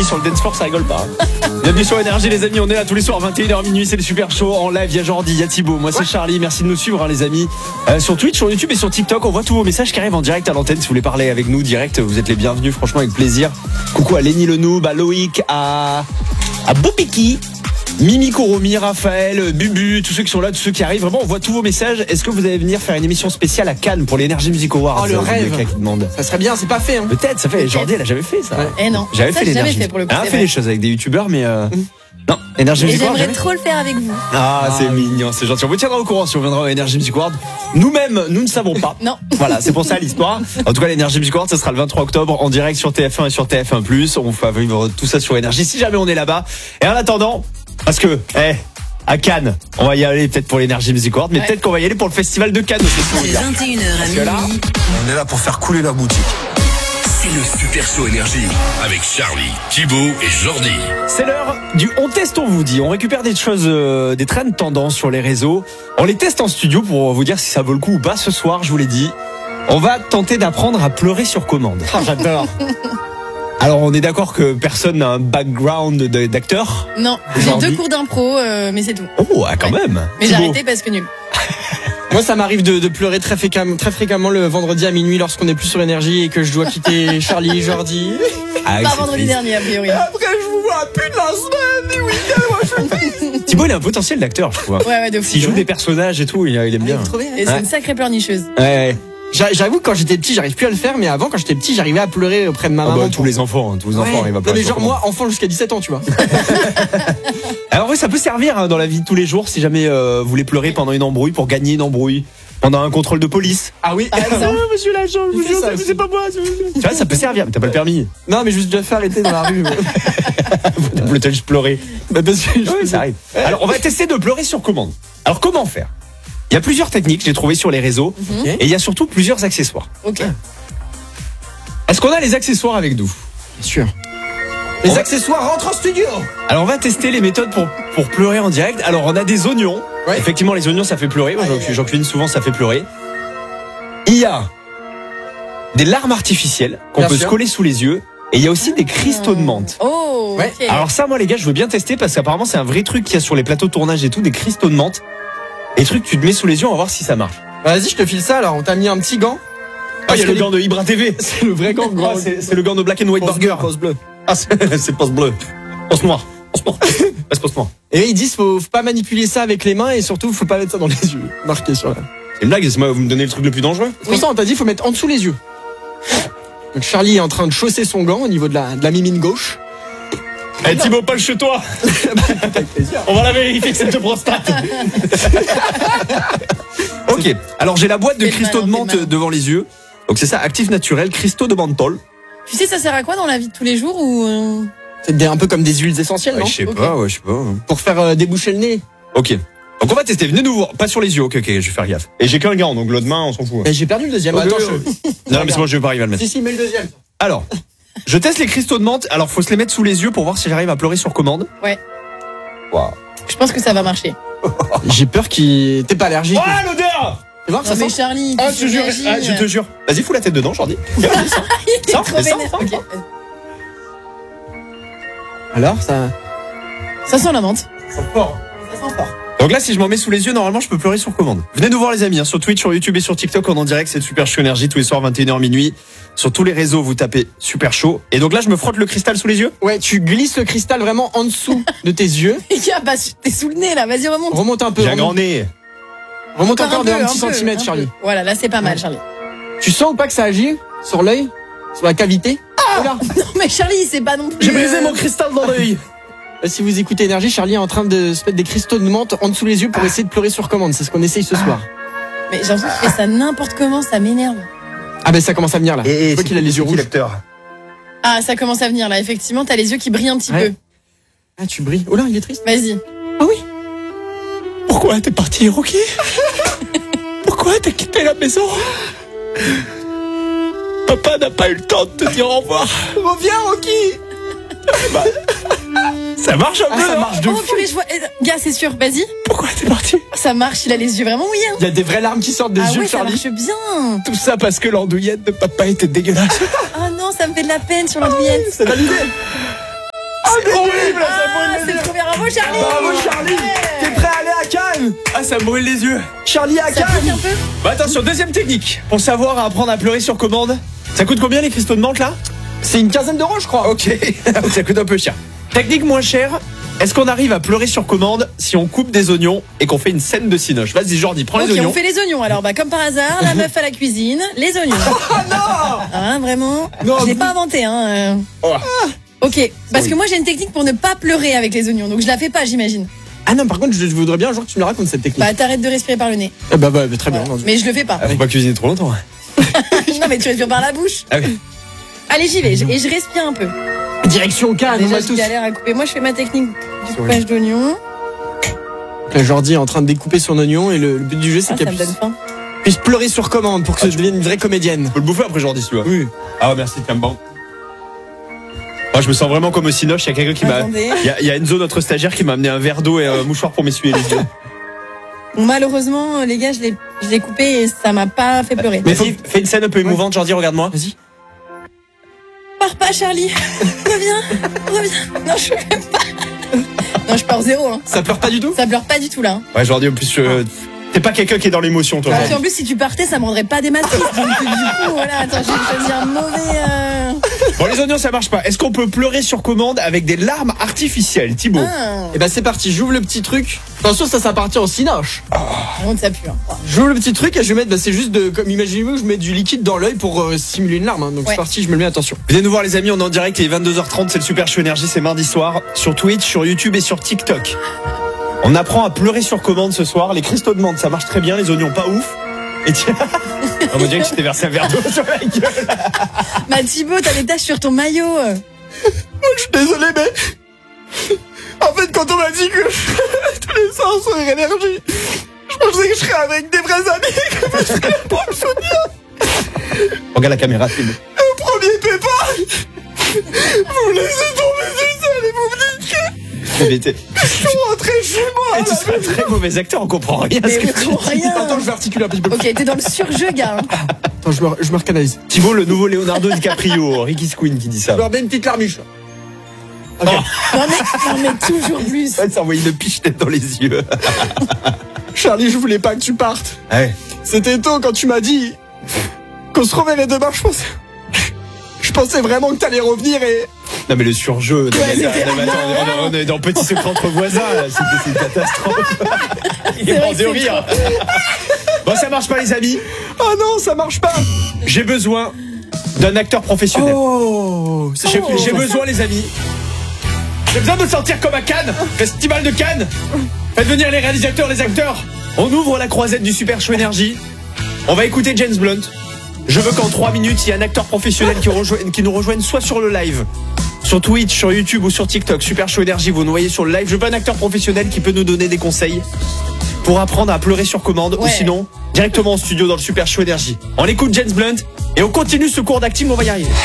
Jordi sur le dance floor, ça rigole pas. Bienvenue sur Énergie les amis, on est là tous les soirs 21h minuit, c'est le super show en live, il y a Jordi, il y a Thibaut, moi c'est Charlie, merci de nous suivre les amis. Sur Twitch, sur YouTube et sur TikTok, on voit tous vos messages qui arrivent en direct à l'antenne. Si vous voulez parler avec nous direct, vous êtes les bienvenus, franchement avec plaisir. Coucou à Lenny Lenoob, à Loïc, à Boupiki, Mimi Koromi, Raphaël, Bubu, tous ceux qui sont là, tous ceux qui arrivent. Vraiment, on voit tous vos messages. Est-ce que vous allez venir faire une émission spéciale à Cannes pour l'Energy Music Awards? Oh, le rêve. Qui demande. Ça serait bien, c'est pas fait. Hein. Peut-être, ça fait. Jordi, elle a jamais fait ça. Ouais. Eh non. J'avais fait l'Energy. Fait pour le coup. Elle a fait des choses avec des youtubeurs, mais non, Energy Et Music Awards. j'aimerais trop le faire avec vous. Ah, c'est mignon, c'est gentil. On vous tiendra au courant si on viendra au Energy Music Awards. Nous-mêmes, nous ne savons pas. Non. Voilà, c'est pour ça l'histoire. En tout cas, l'Energy Music Awards, ça sera le 23 octobre en direct sur TF1 et sur TF1+. On va vivre tout ça sur Énergie si jamais on est là-bas. Et en attendant, parce que, à Cannes, on va y aller peut-être pour l'Energy Music Awards, mais peut-être qu'on va y aller pour le festival de Cannes aussi. C'est 21h à minuit. On est là pour faire couler la boutique. C'est le Super Show Énergie avec Charlie, Thibaut et Jordi. C'est l'heure du on teste, on vous dit. On récupère des choses, des trends tendances sur les réseaux. On les teste en studio pour vous dire si ça vaut le coup ou pas. Ce soir, je vous l'ai dit, on va tenter d'apprendre à pleurer sur commande. Ah, j'adore. Alors, on est d'accord que personne n'a un background d'acteur? Non, j'ai 2 cours d'impro, mais c'est tout. Oh, quand même. Mais j'ai Thibaut. arrêté parce que nul. Moi, ça m'arrive de pleurer très fréquemment le vendredi à minuit lorsqu'on n'est plus sur Énergie et que je dois quitter Charlie, Jordi. Ah, oui, Pas c'est vendredi triste. dernier, a priori. Après, je vous vois plus de la semaine, du week-end, moi, je suis Thibaut, il a un potentiel d'acteur, je trouve. Ouais, de fou. S'il joue des personnages et tout, il aime bien. Et c'est une sacrée pleurnicheuse. Ouais. J'avoue que quand j'étais petit, j'arrive plus à le faire, mais avant, quand j'étais petit, j'arrivais à pleurer auprès de ma maman. Tous les enfants, arrivent à Non, pleurer. mais genre moi, enfant jusqu'à 17 ans, tu vois. Alors oui, ça peut servir dans la vie de tous les jours si jamais vous voulez pleurer pendant une embrouille, pour gagner une embrouille, pendant un contrôle de police. Ah oui. Monsieur l'agent, Il fait ça c'est pas moi. Tu vois, ça peut servir, mais t'as pas le permis. Non, mais je me suis déjà fait arrêter dans la rue. T'as juste pleuré. Bah, parce que Oui, ça arrive. Alors, on va tester de pleurer sur commande. Alors, comment faire? Il y a plusieurs techniques, j'ai trouvé sur les réseaux, et il y a surtout plusieurs accessoires. Ok. Est-ce qu'on a les accessoires avec nous? Bien sûr. Les accessoires rentrent en studio. Alors, on va tester les méthodes pour pleurer en direct. Alors, on a des oignons. Ouais. Effectivement, les oignons, ça fait pleurer. Moi, j'en cuisine souvent, ça fait pleurer. Il y a des larmes artificielles qu'on Bien peut sûr. se coller sous les yeux. Et il y a aussi des cristaux de menthe. Oh, Ouais. ok. Alors ça, moi les gars, je veux bien tester parce qu'apparemment c'est un vrai truc qu'il y a sur les plateaux de tournage et tout, des cristaux de menthe. Et trucs, tu te mets sous les yeux, on va voir si ça marche. Bah, vas-y, je te file ça. Alors, on t'a mis un petit gant. Ah, il y a que le gant de Ibra TV. C'est le vrai gant. Ah, c'est le gant de Black and White Post Burger. bleu, post bleu. Ah, c'est post bleu. Post noir. Post noir. C'est post noir. Et ils disent faut pas manipuler ça avec les mains et surtout faut pas mettre ça dans les yeux. Marqué sur là. C'est une blague, c'est moi, vous me donnez le truc le plus dangereux. C'est pour ça on t'a dit faut mettre en dessous les yeux. Donc Charlie est en train de chausser son gant au niveau de la mimine gauche. Eh Thibaut, pas le chez toi. On va la vérifier que c'est de prostate. Ok, alors j'ai la boîte de T'es cristaux de malin, menthe t'es malin. devant les yeux. Donc c'est ça, actif naturel, cristaux de menthol. Tu sais, ça sert à quoi dans la vie de tous les jours ou C'est un peu comme des huiles essentielles, non? Je sais Ok. pas, ouais, je sais pas. Pour faire déboucher le nez. Ok. Donc on va tester, venez nous voir, pas sur les yeux, ok, je vais faire gaffe. Et j'ai qu'un gant, donc l'autre main, on s'en fout. Et j'ai perdu le deuxième. Ok, Attends, ouais. Non, mais c'est moi, je vais pas arriver à le mettre. Si, mais le deuxième. Alors, je teste les cristaux de menthe, alors faut se les mettre sous les yeux pour voir si j'arrive à pleurer sur commande. Ouais. Waouh. Je pense que ça va marcher. J'ai peur qu'il. T'es pas allergique. Oh, l'odeur! Tu vois, ça Non, mais sent. Charlie, Ah, tu je te jure, réagis, je te jure. Vas-y, fous la tête dedans, Jordi. Il est Ça, trop ça, vénère. ça. Ok. Alors, ça. Ça sent la menthe. Ça sent fort. Ça sent fort. Donc là, si je m'en mets sous les yeux, normalement, je peux pleurer sur commande. Venez nous voir, les amis, sur Twitch, sur YouTube et sur TikTok, on est en direct, c'est Super Show Énergie, tous les soirs, 21h minuit. Sur tous les réseaux, vous tapez Super Show. Et donc là, je me frotte le cristal sous les yeux. Ouais, tu glisses le cristal vraiment en dessous de tes yeux. Les gars, bah, t'es sous le nez là, vas-y, remonte. Remonte un peu. J'ai un grand nez. Remonte encore de peu, un petit peu, centimètre, un Charlie. peu. Voilà, là c'est pas mal, Charlie. Tu sens ou pas que ça agit sur l'œil, sur la cavité? Oula. Non mais Charlie, c'est pas non plus. J'ai brisé mon cristal dans l'œil. Si vous écoutez Énergie, Charlie est en train de se mettre des cristaux de menthe en dessous les yeux pour essayer de pleurer sur commande. C'est ce qu'on essaye ce soir. Mais j'ai l'impression qu'il fait ça n'importe comment, ça m'énerve. Ah ben ça commence à venir là. Je vois qu'il a les yeux rouges. Ah, ça commence à venir là, effectivement, t'as les yeux qui brillent un petit Ouais. peu. Ah tu brilles. Oh là, il est triste. Vas-y. Ah oui. Pourquoi t'es parti, Rocky? Pourquoi t'as quitté la maison? Papa n'a pas eu le temps de te dire au revoir. Reviens, Rocky. Ça marche un Ah peu, ça hein? marche de Oh fou. purée, je vois. Gars, c'est sûr, vas-y. Pourquoi t'es parti? Ça marche, il a les yeux vraiment mouillés. Hein. Il y a des vraies larmes qui sortent des Ah yeux ouais, de ça Charlie. marche bien. Tout ça parce que l'andouillette de papa était dégueulasse. Ah non, ça me fait de la peine sur l'andouillette. C'est validé. c'est trop bien. Bravo, Charlie. Bravo Charlie. Ouais. T'es prêt à aller à Cannes? Ah, ça me brûle les yeux. Charlie à Ça pique Cannes. un peu. Bah attention, deuxième technique. Pour savoir à apprendre à pleurer sur commande. Ça coûte combien les cristaux de menthe là? C'est une quinzaine d'euros, je crois. Ok, ça coûte un peu cher. Technique moins chère. Est-ce qu'on arrive à pleurer sur commande si on coupe des oignons et qu'on fait une scène de cinoche? Vas-y Jordi, prends Ok, les oignons. on fait les oignons. Alors, bah, comme par hasard, la meuf à la cuisine, les oignons. Hein, vraiment. Non, Je l'ai vous- pas inventé, hein. Oh. Ok, parce que moi j'ai une technique pour ne pas pleurer avec les oignons, donc je la fais pas, j'imagine. Ah non, par contre, je voudrais bien un jour que tu me racontes cette technique. Bah, t'arrêtes de respirer par le nez. Bah, très bien. Voilà. Mais je le fais pas. Ah, faut pas cuisiner trop longtemps. Non, mais tu respires par la bouche. Ah oui. Allez, j'y vais. Et je respire un peu. Direction Cannes, on Déjà, va je tous. galère à couper. Moi, je fais ma technique du Sur coupage d'oignons. Là, Jordi est en train de découper son oignon et le but du jeu, c'est Ah, qu'elle ça me donne faim. puisse pleurer sur commande pour que ça devienne une vraie comédienne. On peut le bouffer après Jordi si tu veux. Oui. Ah merci, t'aimes bon. Moi je me sens vraiment comme au cinoche, il y a quelqu'un qui m'a... Attendez. Il y a Enzo, notre stagiaire, qui m'a amené un verre d'eau et un mouchoir pour m'essuyer les yeux. Bon, malheureusement, les gars, je l'ai coupé et ça m'a pas fait pleurer. Mais vas-y, fais une scène un peu émouvante, Jordi, regarde-moi. Vas-y. Pars pas, Charlie. Reviens. Non, je peux même pas. Non, je pleure zéro. Hein. Ça pleure pas du tout? Ça pleure pas du tout là. Hein. Ouais Jordi, en plus, t'es pas quelqu'un qui est dans l'émotion toi. Parce Jordi. qu'en plus, si tu partais, ça me rendrait pas des matrices. Donc, du coup, voilà, attends, je vais choisir un mauvais. Bon les oignons ça marche pas. Est-ce qu'on peut pleurer sur commande avec des larmes artificielles, Thibaut? Ah, Et bah, c'est parti, j'ouvre le petit truc. Attention, ça appartient au cinoche. honte, ça pue. Hein. J'ouvre le petit truc et je vais mettre, c'est juste comme imaginez-vous, je mets du liquide dans l'œil pour simuler une larme. Hein. Donc Ouais. c'est parti, je me le mets, attention. Venez nous voir les amis, on est en direct, il est 22h30, c'est le Super Show Énergie, c'est mardi soir, sur Twitch, sur YouTube et sur TikTok. On apprend à pleurer sur commande ce soir, les cristaux de menthe ça marche très bien, les oignons pas ouf. Et tiens, on me dirait que tu t'es versé un verre d'eau sur la gueule. Bah, Thibaut, t'as des taches sur ton maillot. Je suis désolé, mais en fait, quand on m'a dit que tous les soirs sur énergie, je pensais que je serais avec des vrais amis, que je serais pour me soutenir. Regarde la caméra, c'est bon. Au premier pépin, vous me laissez tomber tout seul et vous me dites que je suis rentré chez moi. Tu serais un très mauvais acteur, on comprend rien à Mais ce que on tu comprend dis. rien. Attends, je vais articuler un petit peu. Ok, t'es dans le surjeu, gars. Hein. Attends, je me recanalise. Thibaut, le nouveau Leonardo DiCaprio, Ricky's Queen qui dit ça. Je me remets une petite larmiche. Non, mais toujours plus. Ouais, ça envoyé une piche-tête dans les yeux. Charlie, je voulais pas que tu partes. Ouais. C'était tôt quand tu m'as dit qu'on se reverrait demain, je pensais vraiment que t'allais revenir et... Non mais le surjeu, non, mais, c'était- non, mais attends, on est dans petit secret entre voisins, là. C'est une catastrophe. Il est vrai mort que de c'est rire. Bon, ça marche pas les amis. Oh non, ça marche pas. J'ai besoin d'un acteur professionnel. Oh, c'est J'ai besoin les amis. J'ai besoin de me sentir comme à Cannes, Festival de Cannes. Faites venir les réalisateurs, les acteurs. On ouvre la croisette du Super Show Énergie. On va écouter James Blunt. Je veux qu'en 3 minutes, il y ait un acteur professionnel qui nous rejoigne soit sur le live, sur Twitch, sur YouTube ou sur TikTok. Super Show Énergie, vous nous voyez sur le live. Je veux un acteur professionnel qui peut nous donner des conseils pour apprendre à pleurer sur commande ou Ouais. sinon directement en studio dans le Super Show Énergie. On écoute James Blunt et on continue ce cours d'acting, on va y arriver.